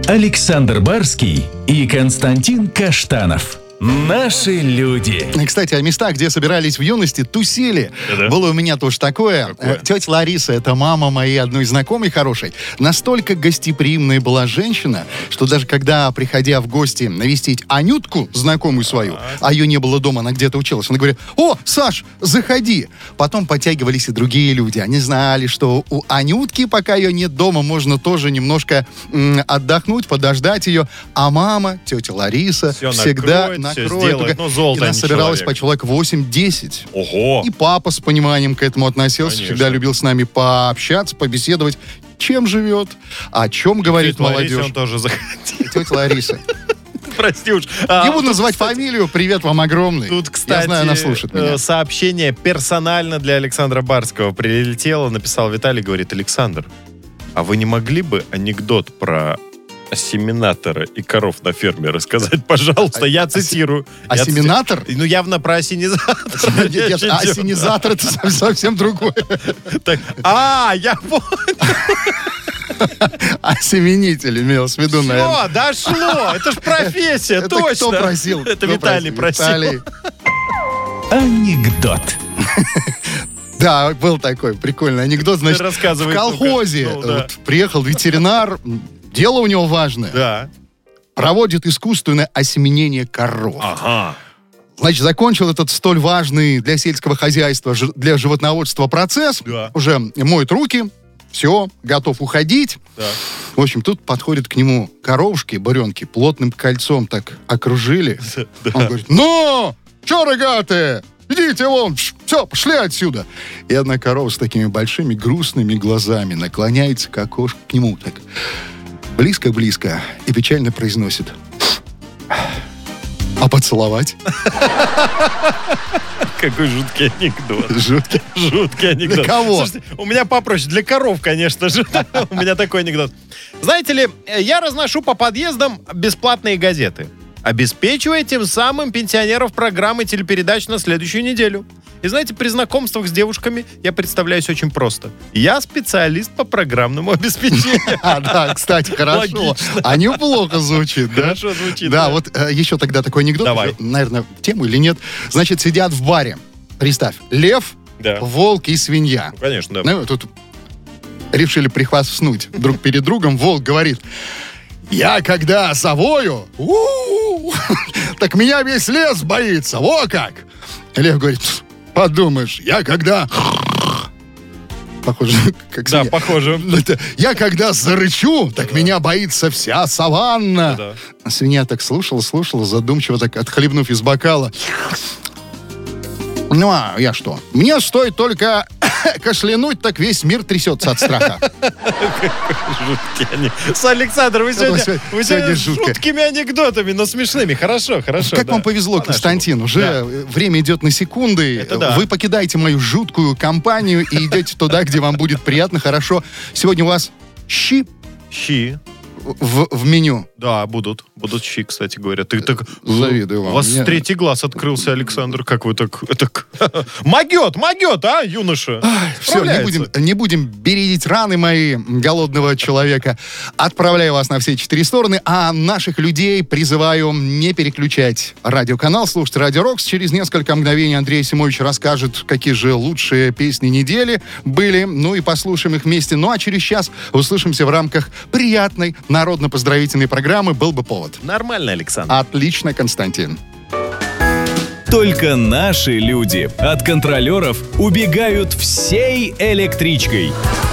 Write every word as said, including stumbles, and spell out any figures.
Александр Барский и Константин Каштанов. Наши люди. Кстати, о местах, где собирались в юности, тусили. Да-да. Было у меня тоже такое. Какое? Тетя Лариса, это мама моей одной знакомой хорошей, настолько гостеприимная была женщина, что даже когда, приходя в гости навестить Анютку, знакомую свою, а ее не было дома, она где-то училась, она говорит: «О, Саш, заходи!» Потом подтягивались и другие люди. Они знали, что у Анютки, пока ее нет дома, можно тоже немножко м, отдохнуть, подождать ее. А мама, тетя Лариса, Всё всегда накроет, всё накроет. сделает. Ну, золото, И а нас не собиралось человек. по человек восемь-десять. Ого! И папа с пониманием к этому относился. Конечно. Всегда любил с нами пообщаться, побеседовать. Чем живет, о чем говорит Тетя Ларисе молодежь. он тоже захотел. Тетя Лариса. Прости уж. А, Не буду тут, называть кстати, фамилию. Привет вам огромный. Тут, кстати, Я знаю, она слушает меня. э, сообщение персонально для Александра Барского прилетело. Написал Виталий, говорит: Александр, а вы не могли бы анекдот про осеменатора и коров на ферме рассказать, пожалуйста? Я цитирую. Я ци- Осеменатор? Ну, явно про осенизатор. Нет, нет, речь идет. осенизатор — это сов- совсем другое. Так, А, я понял. Осеменитель имелось в виду, наверное. Все, дошло. Это ж профессия, Это точно. кто просил? Это Кто Виталий просил. Виталий. Анекдот. Да, был такой прикольный анекдот. Значит, в рассказывай, колхозе ну-ка. Ну, да. вот приехал ветеринар, дело у него важное. Да. Проводит искусственное осеменение коров. Ага. Значит, закончил этот столь важный для сельского хозяйства, ж- для животноводства процесс. Да. Уже моет руки, все, готов уходить. Да. В общем, тут подходят к нему коровушки, буренки, плотным кольцом так окружили. Он говорит: «Ну, чё рогатые? Идите вон, все, пошли отсюда». И одна корова с такими большими грустными глазами наклоняется к окошку к нему так близко-близко и печально произносит: «А поцеловать?» Какой жуткий анекдот. Жуткий. Жуткий анекдот. Для кого? Слушайте, у меня попроще. Для коров, конечно же. У меня такой анекдот. Знаете ли, я разношу по подъездам бесплатные газеты, обеспечивая тем самым пенсионеров программы телепередач на следующую неделю. И знаете, при знакомствах с девушками я представляюсь очень просто. Я специалист по программному обеспечению. А, да, кстати, хорошо. Логично. А неплохо звучит, да? Хорошо звучит. Да, вот э, еще тогда такой анекдот, Давай. уже, наверное, в тему или нет. Значит, сидят в баре. Представь, лев, Да. волк и свинья. Ну, конечно, да. Ну, тут решили прихвастнуть друг перед другом. Волк говорит: «Я когда совою, у-у-у, так меня весь лес боится, во как!» Лев говорит: «Подумаешь, я когда...» Похоже, как Да, свинья. похоже. Это, «Я когда зарычу, так меня боится вся саванна». Да. А свинья так слушала, слушала, задумчиво так отхлебнув из бокала. «Ну, а я что? Мне стоит только кашлянуть, так весь мир трясется от страха». Жуткие они. С Александром, вы сегодня, сегодня- вы сегодня сегодня с жутко. жуткими анекдотами, но смешными. Хорошо, хорошо. Как да. вам повезло, По-нашему. Константин. Уже Да. время идет на секунды. Это да. Вы покидаете мою жуткую компанию и идете туда, где вам будет приятно, хорошо. Сегодня у вас щи Щи. в, в меню. Да, будут. Будут щи, кстати говоря. Ты так... Завидую вам. У вас Мне- третий глаз открылся, Александр. Как вы так... так... Могет, могет, а, юноша? Все, не Справляется. будем, не будем бередить раны мои голодного человека. Отправляю вас на все четыре стороны, а наших людей призываю не переключать радиоканал, слушать Радио Рокс. Через несколько мгновений Андрей Симович расскажет, какие же лучшие песни недели были. Ну и послушаем их вместе. Ну а через час услышимся в рамках приятной народно-поздравительной программы «Был бы повод». Нормально, Александр. Отлично, Константин. Только наши люди от контролеров убегают всей электричкой.